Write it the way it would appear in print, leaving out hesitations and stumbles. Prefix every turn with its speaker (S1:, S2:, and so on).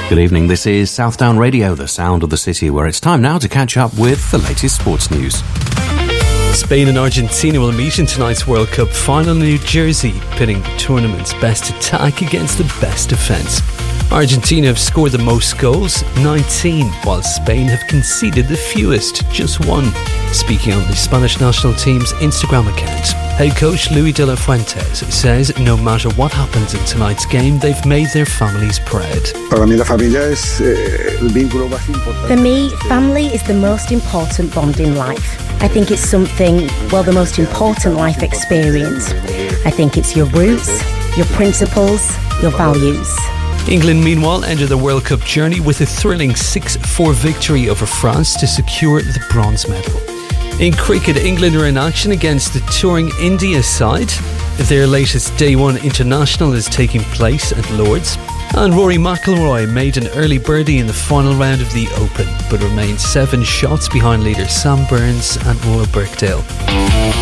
S1: Good evening, this is Southdown Radio, the sound of the city, where it's time now to catch up with the latest sports news.
S2: Spain and Argentina will meet in tonight's World Cup final in New Jersey, pitting the tournament's best attack against the best defence. Argentina have scored the most goals, 19, while Spain have conceded the fewest, just 1. Speaking on the Spanish national team's Instagram account, head coach Luis de la Fuentes says no matter what happens in tonight's game, they've made their families proud.
S3: For me, family is the most important bond in life. I think it's something, the most important life experience. I think it's your roots, your principles, your values.
S2: England, meanwhile, entered the World Cup journey with a thrilling 6-4 victory over France to secure the bronze medal. In cricket, England are in action against the touring India side. Their latest Day 1 international is taking place at Lord's. And Rory McIlroy made an early birdie in the final round of the Open, but remains 7 shots behind leader Sam Burns and Royal Birkdale.